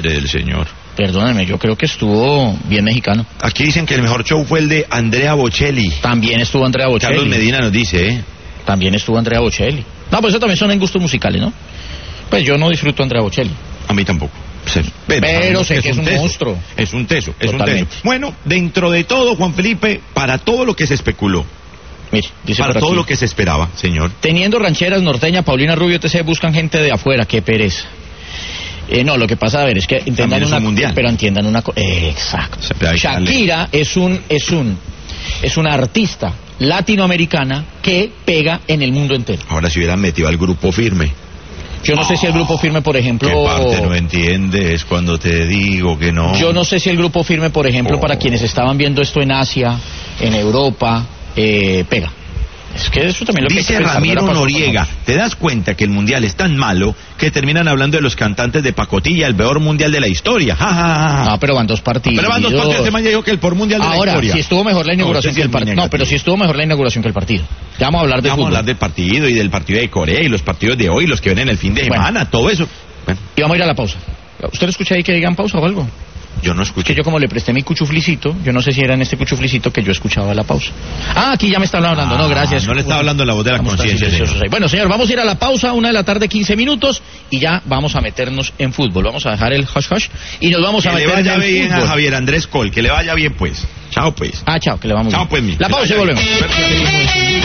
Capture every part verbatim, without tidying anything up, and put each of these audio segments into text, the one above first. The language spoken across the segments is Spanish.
del señor. Perdónenme, yo creo que estuvo bien mexicano. Aquí dicen que el mejor show fue el de Andrea Bocelli. También estuvo Andrea Bocelli. Carlos Medina nos dice, ¿eh? También estuvo Andrea Bocelli. No, pues eso también son en gustos musicales, ¿no? Pues yo no disfruto a Andrea Bocelli. A mí tampoco. Pero, pero sé que es un teso, monstruo. Es un teso, es Totalmente. un teso. Bueno, dentro de todo, Juan Felipe, para todo lo que se especuló, Mire, dice para por todo aquí, lo que se esperaba, señor. teniendo rancheras norteña, Paulina Rubio, etcétera, buscan gente de afuera, qué pereza. Eh, no, lo que pasa, a ver, es que entiendan es una un mundial. pero entiendan una cosa. Eh, exacto. O sea, hay que darle- Shakira es un es un es una artista latinoamericana que pega en el mundo entero. Ahora si hubieran metido al grupo firme. Yo no sé si el grupo firme, por ejemplo, ¿Qué parte no entiendes cuando te digo que no? yo no sé si el grupo firme, por ejemplo, Oh. para quienes estaban viendo esto en Asia, en Europa, eh, pega. Es que eso también lo que hay Dice que pensar, Ramiro no era para- Noriega, ¿te das cuenta que el mundial es tan malo que terminan hablando de los cantantes de pacotilla, el peor mundial de la historia? Ja, ja, ja, ja. No, pero van dos partidos. Pero van dos partidos, este man ya dijo que el peor mundial de la Ahora, historia. si estuvo mejor la inauguración No, que el usted sí es partido. muy No, negativo. pero si estuvo mejor la inauguración que el partido. Ya vamos a hablar de Vamos a fútbol. hablar del partido y del partido de Corea y los partidos de hoy, los que vienen el fin de Bueno. semana, todo eso. Bueno, Y vamos a ir a la pausa. ¿Usted escucha ahí que digan pausa o algo? yo no Es escuché. que yo como le presté mi cuchuflicito, yo no sé si era en este cuchuflicito que yo escuchaba la pausa. Ah, aquí ya me están hablando, no, gracias. Ah, no le estaba hablando la voz de la Vamos a estar conciencia, silenciosos señor. ahí. Bueno, señor, vamos a ir a la pausa, una de la tarde, quince minutos, y ya vamos a meternos en fútbol. Vamos a dejar el hush hush y nos vamos a Que le meter vaya en bien fútbol. a Javier Andrés Col, que le vaya bien pues. Chao pues. Ah, chao, que le vamos Chao bien. pues, mi. La Que pausa y le vaya volvemos. bien.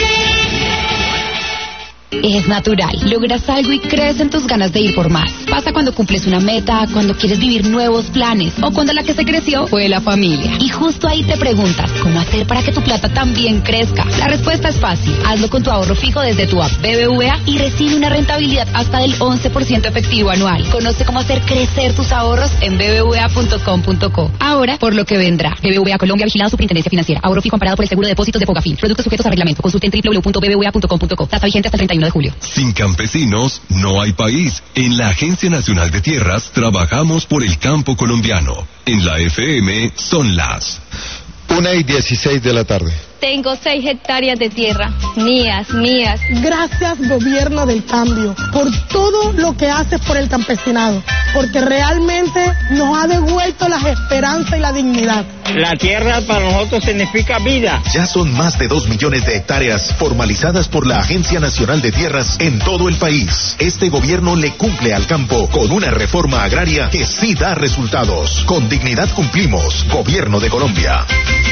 Es natural. Logras algo y crees en tus ganas de ir por más. Pasa cuando cumples una meta, cuando quieres vivir nuevos planes o cuando la que se creció fue la familia. Y justo ahí te preguntas, ¿cómo hacer para que tu plata también crezca? La respuesta es fácil. Hazlo con tu ahorro fijo desde tu app B B V A y recibe una rentabilidad hasta del once por ciento efectivo anual. Conoce cómo hacer crecer tus ahorros en b b v a punto com punto co. Ahora, por lo que vendrá. B B V A Colombia, vigilado Superintendencia Financiera. Ahorro fijo amparado por el seguro de depósitos de Fogafín. Productos sujetos a reglamento. Consulte en w w w punto b b v a punto com punto co. Tasa vigente hasta el treinta y uno de julio. Sin campesinos no hay país. En la Agencia Nacional de Tierras trabajamos por el campo colombiano. En la F M son las Una y dieciséis de la tarde. Tengo seis hectáreas de tierra, mías, mías. Gracias, gobierno del cambio, por todo lo que haces por el campesinado, porque realmente nos ha devuelto las esperanzas y la dignidad. La tierra para nosotros significa vida. Ya son más de dos millones de hectáreas formalizadas por la Agencia Nacional de Tierras en todo el país. Este gobierno le cumple al campo con una reforma agraria que sí da resultados. Con dignidad cumplimos. Gobierno de Colombia.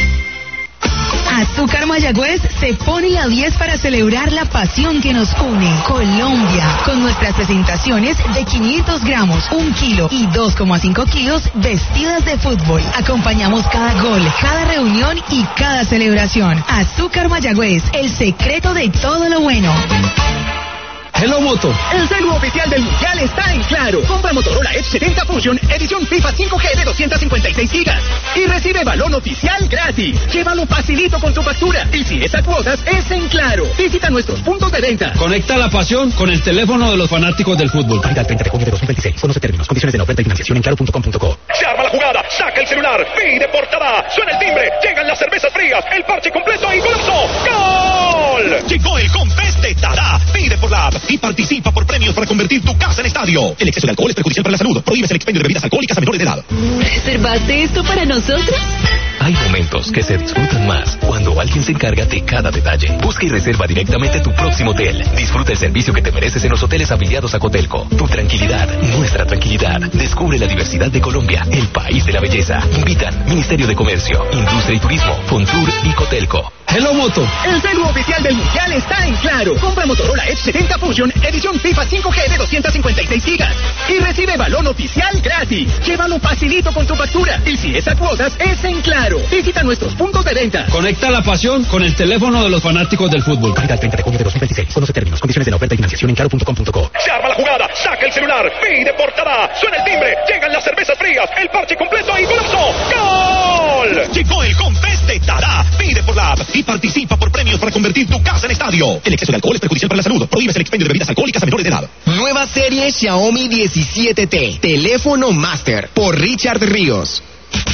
Azúcar Mayagüez se pone a diez para celebrar la pasión que nos une. Colombia, con nuestras presentaciones de quinientos gramos, un kilo y dos coma cinco kilos vestidas de fútbol. Acompañamos cada gol, cada reunión y cada celebración. Azúcar Mayagüez, el secreto de todo lo bueno. Hello Moto, el celu oficial del Mundial está en Claro. Compra Motorola Edge setenta Fusion, edición FIFA cinco G de doscientos cincuenta y seis gigas y recibe balón oficial gratis. Llévalo facilito con tu factura y si es a cuotas, es en Claro. Visita nuestros puntos de venta. Conecta la pasión con el teléfono de los fanáticos del fútbol. Válida treinta de junio de dos mil veintiséis. Conoce términos, condiciones de la oferta y financiación en claro punto com punto co. Se arma la jugada, saca el celular, pide portada, suena el timbre, llegan las cervezas frías, el parche completo y golazo. ¡Gol! Llegó el Confes de Tadá. Pide por la app y participa por premios para convertir tu casa en estadio. El exceso de alcohol es perjudicial para la salud. Prohíbes el expendio de bebidas alcohólicas a menores de edad. ¿Reservaste esto para nosotros? Hay momentos que se disfrutan más cuando alguien se encarga de cada detalle. Busca y reserva directamente tu próximo hotel. Disfruta el servicio que te mereces en los hoteles afiliados a Cotelco. Tu tranquilidad, nuestra tranquilidad. Descubre la diversidad de Colombia, el país de la belleza. Invitan Ministerio de Comercio, Industria y Turismo, Fontur y Cotelco. Hello Moto, el celu oficial del Mundial está en Claro. Compra Motorola Edge setenta Fusion, edición FIFA cinco G de doscientos cincuenta y seis gigas y recibe balón oficial gratis. Llévalo facilito con tu factura y si es a cuotas, es en Claro. Visita nuestros puntos de venta. Conecta la pasión con el teléfono de los fanáticos del fútbol. Válida treinta de junio de dos mil veintiséis. Conoce términos, condiciones de la oferta y financiación en claro punto com punto co. Se arma la jugada, saca el celular, pide portada, suena el timbre, llegan las cervezas frías, el parche completo y golazo. ¡Gol! Llegó el Confes de Tadá. Pide por la app y participa por premios para convertir tu casa en estadio. El exceso de alcohol es perjudicial para la salud. Prohíbes el expendio de bebidas alcohólicas a menores de edad. Nueva serie Xiaomi diecisiete T. Teléfono Master. Por Richard Ríos.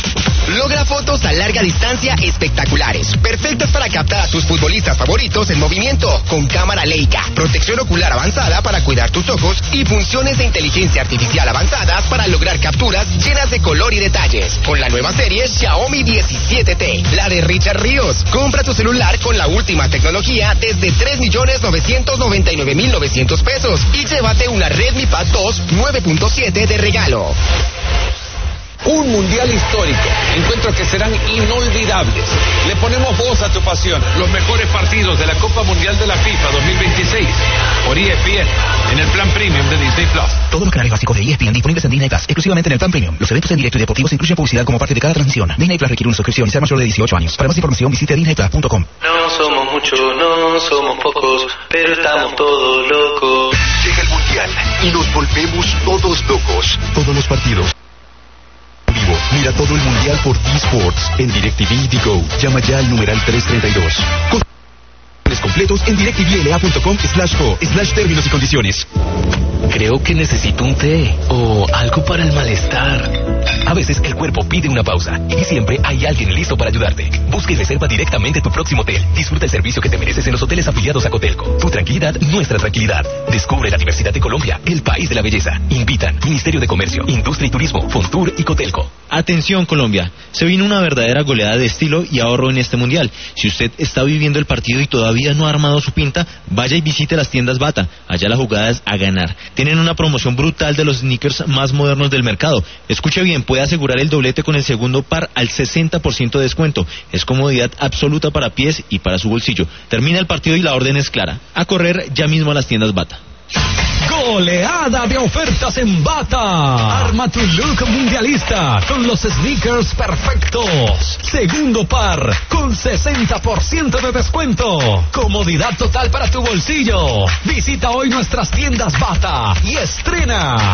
Logra fotos a larga distancia espectaculares, perfectas para captar a tus futbolistas favoritos en movimiento, con cámara Leica, protección ocular avanzada para cuidar tus ojos y funciones de inteligencia artificial avanzadas para lograr capturas llenas de color y detalles. Con la nueva serie Xiaomi diecisiete T, la de Richard Ríos. Compra tu celular con la última tecnología desde tres millones novecientos noventa y nueve mil novecientos pesos y llévate una Redmi Pad dos nueve punto siete de regalo. Un mundial histórico, encuentros que serán inolvidables. Le ponemos voz a tu pasión. Los mejores partidos de la Copa Mundial de la FIFA dos mil veintiséis por E S P N en el plan premium de Disney Plus. Todos los canales básicos de E S P N disponibles en Disney Plus, exclusivamente en el plan premium. Los eventos en directo y deportivos incluyen publicidad como parte de cada transmisión. Disney Plus requiere una suscripción y ser mayor de dieciocho años. Para más información visite disney plus punto com. No somos muchos, no somos pocos, pero estamos todos locos. Llega el mundial y nos volvemos todos locos. Todos los partidos. Mira todo el mundial por D-Sports en DirecTV y Digo. Llama ya al numeral trescientos treinta y dos. Con completos en directvla punto com slash co slash términos y condiciones. Creo que necesito un té o algo para el malestar. A veces el cuerpo pide una pausa y siempre hay alguien listo para ayudarte. Busca y reserva directamente tu próximo hotel. Disfruta el servicio que te mereces en los hoteles afiliados a Cotelco. Tu tranquilidad, nuestra tranquilidad. Descubre la diversidad de Colombia, el país de la belleza. Invitan Ministerio de Comercio, Industria y Turismo, Fontur y Cotelco. Atención Colombia, se vino una verdadera goleada de estilo y ahorro en este mundial. Si usted está viviendo el partido y todavía no ha armado su pinta, vaya y visite las tiendas Bata. Allá la jugada es a ganar. Tienen una promoción brutal de los sneakers más modernos del mercado. Escuche bien, puede asegurar el doblete con el segundo par al sesenta por ciento de descuento. Es comodidad absoluta para pies y para su bolsillo. Termina el partido y la orden es clara. A correr ya mismo a las tiendas Bata. Goleada de ofertas en Bata. Arma tu look mundialista con los sneakers perfectos. Segundo par con sesenta por ciento de descuento. Comodidad total para tu bolsillo. Visita hoy nuestras tiendas Bata y estrena.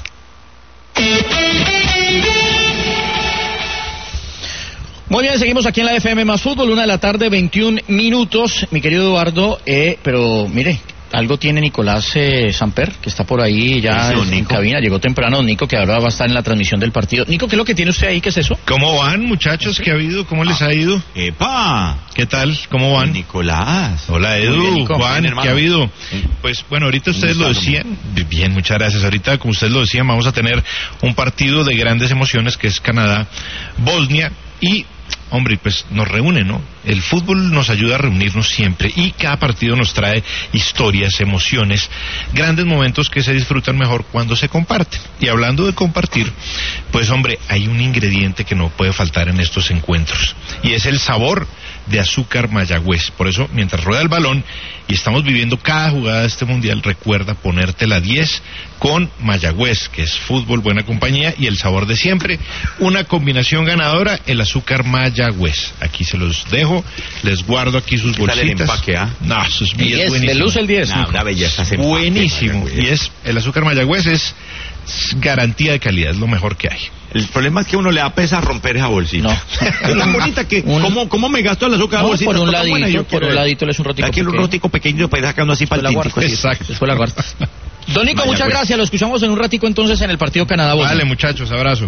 Muy bien, seguimos aquí en la F M Más Fútbol, una de la tarde, veintiún minutos. Mi querido Eduardo, eh, pero mire, algo tiene Nicolás eh, Samper, que está por ahí ya en, en cabina. Llegó temprano Nico, que ahora va a estar en la transmisión del partido. Nico, ¿qué es lo que tiene usted ahí? ¿Qué es eso? ¿Cómo van, muchachos? ¿Qué ha habido? ¿Cómo les ha ido? ¡Epa! ¿Qué tal? ¿Cómo van? Nicolás. Hola, Edu, bien, Nico, Juan, bien, ¿qué ha habido? Pues, bueno, ahorita ustedes lo decían. Bien, muchas gracias. Ahorita, como ustedes lo decían, vamos a tener un partido de grandes emociones, que es Canadá-Bosnia. Y, hombre, pues nos reúne, ¿no? El fútbol nos ayuda a reunirnos siempre y cada partido nos trae historias, emociones, grandes momentos que se disfrutan mejor cuando se comparten. Y hablando de compartir, pues hombre, hay un ingrediente que no puede faltar en estos encuentros y es el sabor de Azúcar Mayagüez. Por eso, mientras rueda el balón y estamos viviendo cada jugada de este mundial, recuerda ponerte la diez con Mayagüez, que es fútbol, buena compañía y el sabor de siempre. Una combinación ganadora, el Azúcar Mayagüez. Aquí se los dejo, les guardo aquí sus bolsitas. ¿Qué tal el empaque, ah? No, eso es bien buenísimo. ¿Le luce el diez? No, una belleza. Buenísimo. Y es, el Azúcar Mayagüez es garantía de calidad, es lo mejor que hay. El problema es que uno le da pesa romper esa bolsita. No. Es tan bonita que, un... ¿cómo, ¿cómo me gasto el azúcar no, bolsita? Por un ladito, buena, yo por quiero... un ladito le es un rotico Aquí pequeño. un rotico pequeño para ir sacando así para el tintico. Exacto. Después la guardas. Don Nico, muchas gracias. Lo escuchamos en un ratico entonces en el partido Canadá-Bosnia. Vale, muchachos, abrazo.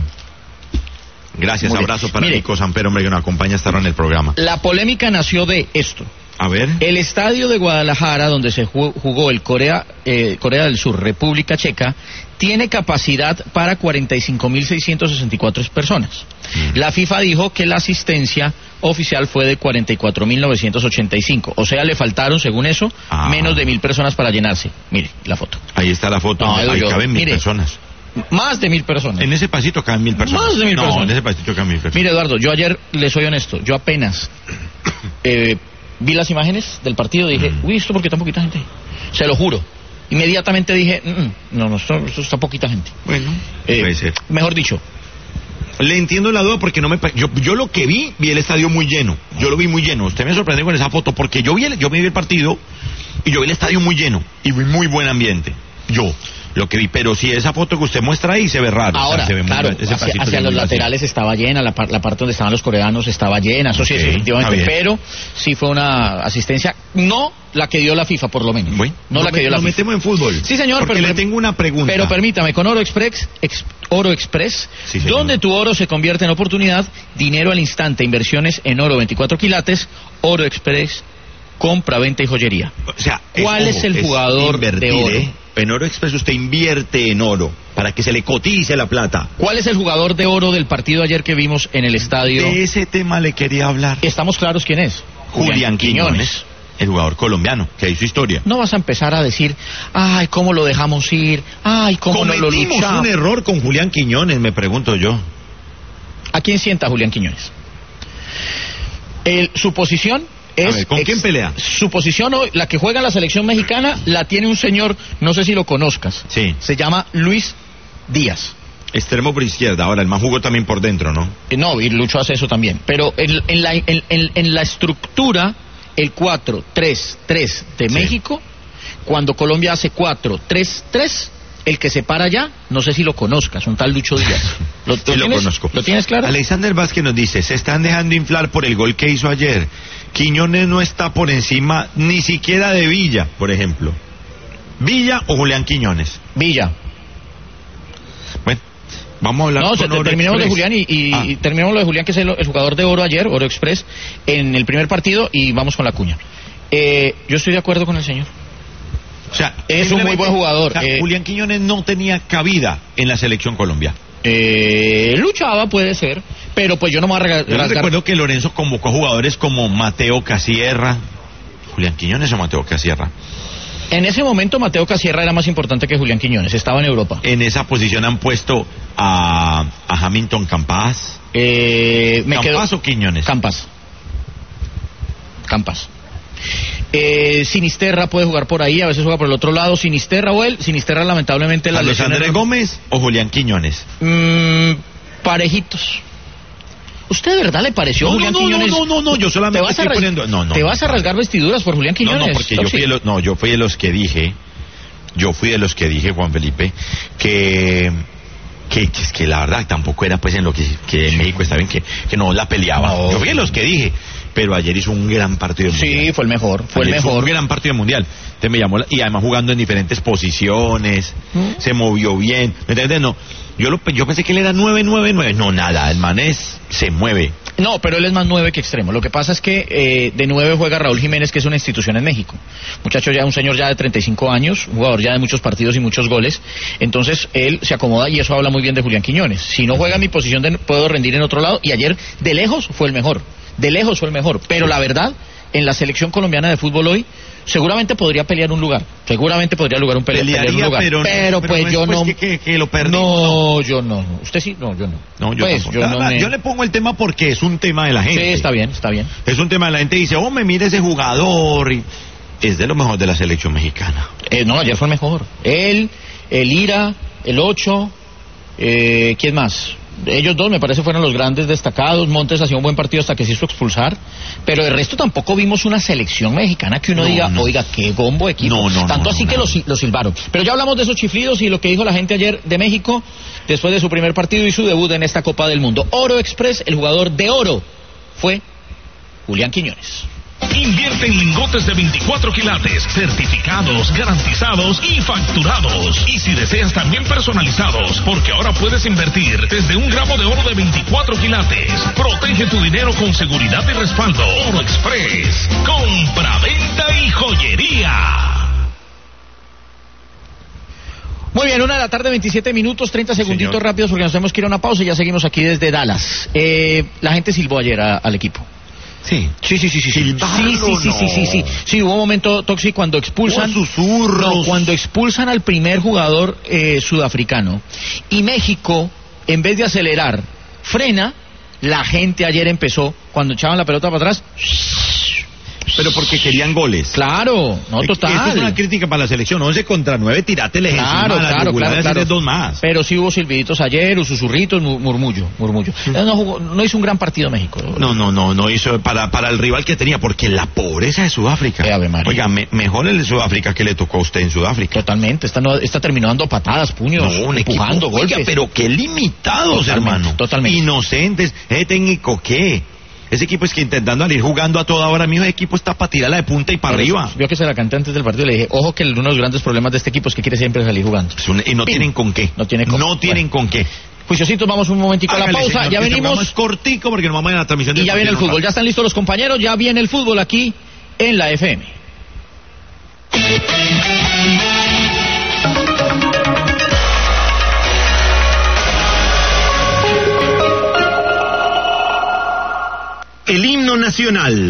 Gracias, Muy abrazo bien. para Mire, Nico Samper, hombre, que nos acompaña hasta ahora en el programa. La polémica nació de esto. A ver. El estadio de Guadalajara, donde se jugó el Corea, eh, Corea del Sur, República Checa, tiene capacidad para cuarenta y cinco mil seiscientas sesenta y cuatro personas. Mm. La FIFA dijo que la asistencia oficial fue de cuarenta y cuatro mil novecientos ochenta y cinco. O sea, le faltaron, según eso, ah. menos de mil personas para llenarse. Mire, la foto. Ahí está la foto. No, ahí yo, caben mil mire, personas. Más de mil personas. En ese pasito caben mil personas. Más de mil no, personas. en ese pasito caben mil personas. Mire, Eduardo, yo ayer, le soy honesto, yo apenas eh, vi las imágenes del partido y dije, mm. uy, ¿esto por qué tan poquita gente? Se lo juro. Inmediatamente dije, mm, no, no, esto, esto está poquita gente. Bueno, eh, puede ser. Mejor dicho. Le entiendo la duda porque no me... Yo, yo lo que vi, vi el estadio muy lleno. Yo lo vi muy lleno. Usted me sorprendió con esa foto porque yo vi el, yo vi el partido y yo vi el estadio muy lleno y vi muy buen ambiente. Yo. lo que vi, pero si esa foto que usted muestra ahí se ve raro. Ahora, o sea, se ve claro, muy, ese hacia, pasito hacia se ve los muy vacío. laterales estaba llena, la, par- la parte donde estaban los coreanos estaba llena, eso sí, Ok, eso efectivamente, está bien. pero sí fue una asistencia, no la que dio la FIFA por lo menos, Bueno, no la que dio la nos FIFA. metemos en fútbol. Sí, señor, porque pero le tengo una pregunta. Pero permítame, con Oro Express, ex- Oro Express, Sí, señor. donde tu oro se convierte en oportunidad, dinero al instante, inversiones en oro veinticuatro quilates, Oro Express, compra, venta y joyería. O sea, ¿cuál es, ojo, el jugador invertir, de oro? ¿eh? En Oro Express usted invierte en oro para que se le cotice la plata. ¿Cuál es el jugador de oro del partido ayer que vimos en el estadio? De ese tema le quería hablar. ¿Estamos claros quién es? Julián Quiñones, el jugador colombiano, que hizo historia. No vas a empezar a decir, ay, cómo lo dejamos ir, ay, cómo no lo Cometimos luchamos. un error con Julián Quiñones, me pregunto yo. ¿A quién sienta Julián Quiñones? El, su posición es... A ver, ¿con quién pelea? Su posición hoy, la que juega en la selección mexicana, la tiene un señor, no sé si lo conozcas. Sí. Se llama Luis Díaz. Extremo por izquierda, ahora el más jugó también por dentro, ¿no? Eh, No, y Lucho hace eso también. Pero en, en la, en, en- en la estructura, el cuatro tres tres de Sí. México, cuando Colombia hace cuatro tres tres, el que se para allá, no sé si lo conozcas, un tal Lucho Díaz. ¿Lo, Sí, lo tienes? conozco. ¿Lo tienes claro? Alexander Vázquez nos dice, se están dejando inflar por el gol que hizo ayer. Quiñones no está por encima ni siquiera de Villa, por ejemplo. ¿Villa o Julián Quiñones? Villa. Bueno, vamos a hablar No, con se- te- Oro terminemos de Express. Julián y, y- Ah. y terminemos lo de Julián, que es el, el jugador de oro ayer, Oro Express, en el primer partido, y vamos con la cuña. Eh, yo estoy de acuerdo con el señor. O sea, Es un muy simplemente, buen jugador. o sea, eh, Julián Quiñones no tenía cabida en la selección Colombia. eh, luchaba, puede ser, pero pues yo no me voy a rega- Yo les rasgar. recuerdo que Lorenzo convocó jugadores como Mateo Casierra. Julián Quiñones o Mateo Casierra. En ese momento Mateo Casierra era más importante que Julián Quiñones, estaba en Europa. En esa posición han puesto a, a Hamilton Campas. Eh, me ¿Campas quedo- o Quiñones? Campas. Campas. Eh, Sinisterra puede jugar por ahí, a veces juega por el otro lado. Sinisterra o él. Sinisterra lamentablemente la ¿Carlos lesión Andrés era- Gómez o Julián Quiñones? Mm, parejitos. ¿Usted de verdad le pareció No, Julián no, no, Quiñones? no, no, no, yo solamente ¿Te vas a estoy ras- poniendo- no, no, ¿Te no, vas a no. rasgar vestiduras por Julián Quiñones? No, no, porque yo Toxi? fui, de los, no, yo fui de los que dije, yo fui de los que dije, Juan Felipe, que que, que es que la verdad tampoco era pues en lo que, que en México está bien, que, que no la peleaba. No. Yo fui de los que dije, pero ayer hizo un gran partido de mundial. Sí, fue el mejor, fue el Ayer hizo mejor. un gran partido de mundial. Entonces me llamó la- y además jugando en diferentes posiciones, ¿Mm? se movió bien. ¿Me entiendes? No, yo, lo, yo pensé que él era nueve nueve nueve. No, nada, el man es, se mueve. No, pero él es más nueve que extremo. Lo que pasa es que eh, de nueve juega Raúl Jiménez, que es una institución en México. Muchacho ya, un señor ya de treinta y cinco años, jugador ya de muchos partidos y muchos goles. Entonces él se acomoda y eso habla muy bien de Julián Quiñones. Si no juega en mi posición, de- puedo rendir en otro lado. Y ayer, de lejos, fue el mejor. De lejos fue el mejor. Pero la verdad, en la selección colombiana de fútbol hoy, seguramente podría pelear un lugar. Seguramente podría lugar un pele- pelear un Pelearía, lugar. pero, no- pero, pero pues no es, yo pues, no. que, que- que lo perdí. No, yo no. ¿Usted sí? No, yo no. No, yo, Pues, tampoco. yo La no verdad, me- yo le pongo el tema porque es un tema de la gente. Sí, está bien, está bien. Es un tema de la gente. Dice, oh, me mire ese jugador. Y es de lo mejor de la selección mexicana. Eh, no, ayer fue el mejor. Él, el Ira, el Ocho, eh, ¿quién más? Ellos dos me parece fueron los grandes destacados. Montes hacía un buen partido hasta que se hizo expulsar. Pero el resto tampoco vimos una selección mexicana que uno No, diga, no. oiga, qué bombo de equipo. No, no, Tanto no, así no, que no. lo, si- lo silbaron. Pero ya hablamos de esos chiflidos y lo que dijo la gente ayer de México después de su primer partido y su debut en esta Copa del Mundo. Oro Express, el jugador de oro fue Julián Quiñones. Invierte en lingotes de veinticuatro quilates, certificados, garantizados y facturados. Y si deseas también personalizados, porque ahora puedes invertir desde un gramo de oro de veinticuatro quilates. Protege tu dinero con seguridad y respaldo. Oro Express, compra-venta y joyería. Muy bien, una de la tarde, veintisiete minutos, treinta segunditos Señor. rápidos porque nos tenemos que ir a una pausa y ya seguimos aquí desde Dallas. Eh, la gente silbó ayer a- al equipo. Sí. Sí, sí, sí, sí. Sí, Silbarlo, sí, sí, sí, sí, sí, sí. no. Sí, hubo un momento, Toxi, cuando expulsan... Hubo susurros. No, cuando expulsan al primer jugador eh, sudafricano y México, en vez de acelerar, frena, la gente ayer empezó, cuando echaban la pelota para atrás... pero porque querían goles. Claro, no, total. Esto es una crítica para la selección, once contra nueve, tirátele claro, encima a la claro, yugular, claro, claro. dos más. Pero sí hubo silbiditos ayer, susurritos, murmullo, murmullo. No, jugó, no hizo un gran partido México. No, no, no, no hizo para, para el rival que tenía, porque la pobreza de Sudáfrica. Eh, Ave María. Oiga, me, mejor el de Sudáfrica que le tocó a usted en Sudáfrica. Totalmente, está, no, está terminando dando patadas, puños, no, un empujando, equipo, golpes. Oiga, pero qué limitados, totalmente, hermano. Totalmente. Inocentes. ¿Ese técnico qué? Ese equipo es que intentando salir jugando a toda hora, mi equipo está para tirarla de punta y para arriba. Vio que se la canté antes del partido, le dije, ojo que uno de los grandes problemas de este equipo es que quiere siempre salir jugando. Un, y no Pin. tienen con qué. No, tiene con, no tienen bueno. con qué. Juiciositos, vamos un momentico a la Hágale, pausa, señor, ya que venimos. Vamos cortico porque nos vamos a ir a la transmisión. Y ya viene el fútbol, ya están listos los compañeros, ya viene el fútbol aquí en la F M. El himno nacional.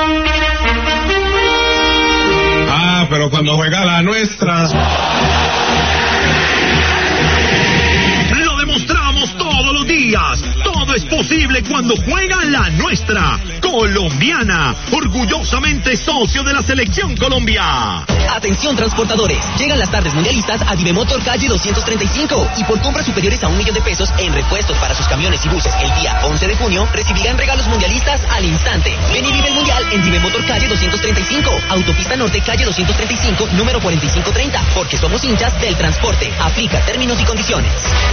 Ah, pero cuando juega la nuestra. Lo demostramos todos los días. Todo es posible cuando juega la nuestra. Colombiana, orgullosamente socio de la Selección Colombia. Atención transportadores, llegan las tardes mundialistas a Divemotor calle doscientos treinta y cinco y por compras superiores a un millón de pesos en repuestos para sus camiones y buses el día once de junio recibirán regalos mundialistas al instante. Ven y vive el mundial en Divemotor calle doscientos treinta y cinco, Autopista Norte calle doscientos treinta y cinco, número cuarenta y cinco treinta, porque somos hinchas del transporte. Aplica términos y condiciones.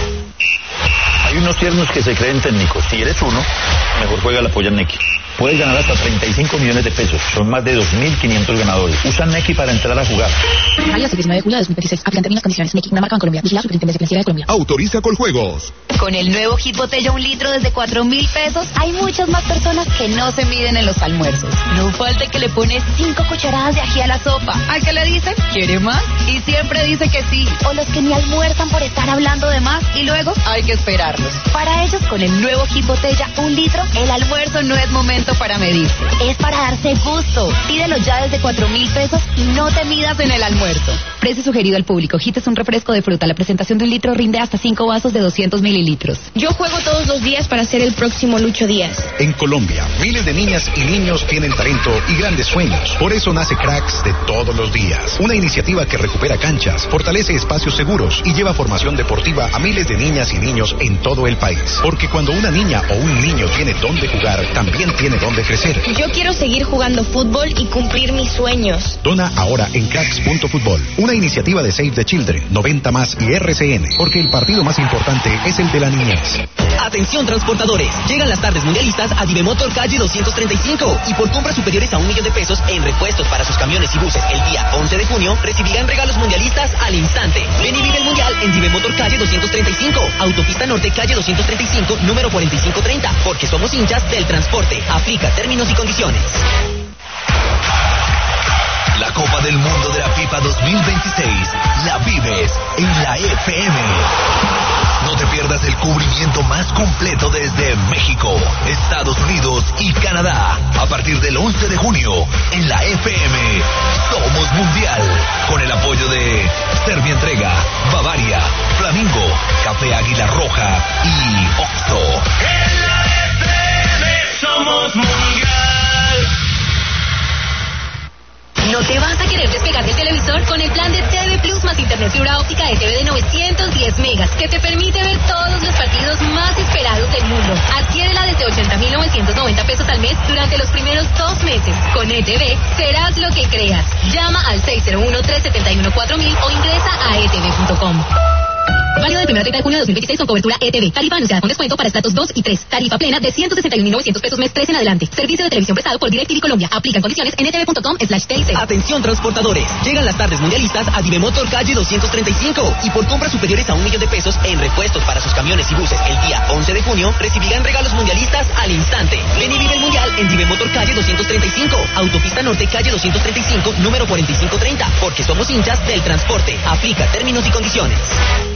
Hay unos tiernos que se creen técnicos. Si eres uno, mejor juega la polla Neki. Puedes ganar hasta treinta y cinco millones de pesos. Son más de dos mil quinientos ganadores. Usa Neki para entrar a jugar. Válido hasta el diecinueve de julio de dos mil veintiséis. Aplican términos y condiciones. Neki, una marca en Colombia. Vigilada Superintendencia Financiera de Colombia. Autoriza Coljuegos. Con el nuevo Hit Botella un litro desde cuatro mil pesos, hay muchas más personas que no se miden en los almuerzos. No falta que le pone cinco cucharadas de ají a la sopa. ¿Al que le dicen? ¿Quiere más? Y siempre dice que sí. O los que ni almuerzan por estar hablando de más y luego hay que esperarlos. Para ellos, con el nuevo Hit Botella un litro, el almuerzo no es momento para medirse. Es para darse gusto. Pídelo ya desde cuatro mil pesos y no te midas en el almuerzo. Precio sugerido al público. Hit es un refresco de fruta. La presentación de un litro rinde hasta cinco vasos de doscientos mililitros. Yo juego todos los días para ser el próximo Lucho Díaz. En Colombia, miles de niñas y niños tienen talento y grandes sueños. Por eso nace Cracks de todos los días. Una iniciativa que recupera canchas, fortalece espacios seguros y lleva formación deportiva a miles de niñas y niños en todo el país. Porque cuando una niña o un niño tiene dónde jugar, también tiene dónde crecer. Yo quiero seguir jugando fútbol y cumplir mis sueños. Dona ahora en cracks punto fútbol. Una iniciativa de Save the Children, noventa más y R C N. Porque el partido más importante es el de la niñez. Atención transportadores, llegan las tardes mundialistas a Divemotor calle doscientos treinta y cinco y por compras superiores a un millón de pesos en repuestos para sus camiones y buses el día once de junio recibirán regalos mundialistas al instante. Ven y vive el mundial en Divemotor calle doscientos treinta y cinco, Autopista Norte calle doscientos treinta y cinco, número cuarenta y cinco treinta, porque somos hinchas del transporte. Aplica términos y condiciones. La Copa del Mundo de la FIFA dos mil veintiséis la vives en la F M. No te pierdas el cubrimiento más completo desde México, Estados Unidos y Canadá. A partir del once de junio, en la F M, Somos Mundial. Con el apoyo de Serbia Entrega, Bavaria, Flamingo, Café Águila Roja y Oxxo. En la F M somos Mundial. No te vas a querer despegar del televisor con el plan de T V Plus más internet fibra óptica de T V de novecientos diez megas, que te permite ver todos los partidos más esperados del mundo. Adquiérela desde ochenta mil novecientos noventa pesos al mes durante los primeros dos meses. Con E T V serás lo que creas. Llama al seis cero uno, tres siete uno, cuatro mil o ingresa a e t v punto com. Válido del primero al treinta de junio de dos mil veintiséis con cobertura E T V. Tarifa anunciada con descuento para estratos dos y tres. Tarifa plena de ciento sesenta y un mil novecientos pesos mes tres en adelante. Servicio de televisión prestado por DirecTV Colombia. Aplican condiciones en e t v punto com slash t i c. Atención transportadores, llegan las tardes mundialistas a Divemotor calle doscientos treinta y cinco y por compras superiores a un millón de pesos en repuestos para sus camiones y buses el día once de junio recibirán regalos mundialistas al instante. Ven y vive el mundial en Divemotor calle doscientos treinta y cinco, Autopista Norte calle doscientos treinta y cinco, número cuarenta y cinco treinta, porque somos hinchas del transporte. Aplica términos y condiciones.